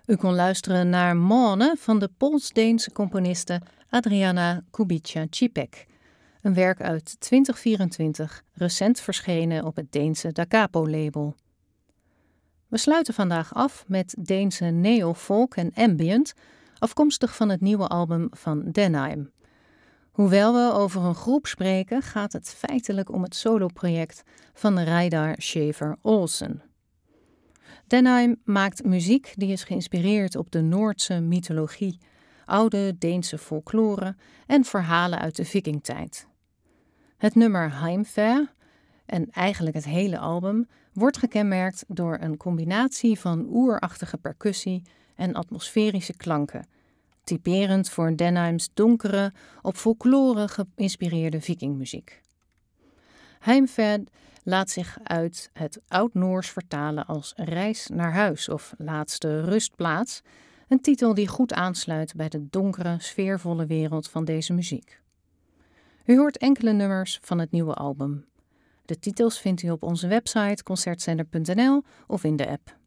U kon luisteren naar Måne van de Pools-Deense componiste Adriana Kubica-Cipek. Een werk uit 2024, recent verschenen op het Deense Da Capo-label. We sluiten vandaag af met Deense neo-folk en ambient, afkomstig van het nieuwe album van Denheim. Hoewel we over een groep spreken, gaat het feitelijk om het soloproject van Reidar Schaefer Olsen. Denheim maakt muziek die is geïnspireerd op de Noordse mythologie, oude Deense folklore en verhalen uit de vikingtijd. Het nummer Heimfær, en eigenlijk het hele album, wordt gekenmerkt door een combinatie van oerachtige percussie en atmosferische klanken, typerend voor Denheims donkere, op folklore geïnspireerde vikingmuziek. Heimfær laat zich uit het Oud-Noors vertalen als reis naar huis of laatste rustplaats, een titel die goed aansluit bij de donkere, sfeervolle wereld van deze muziek. U hoort enkele nummers van het nieuwe album. De titels vindt u op onze website concertzender.nl of in de app.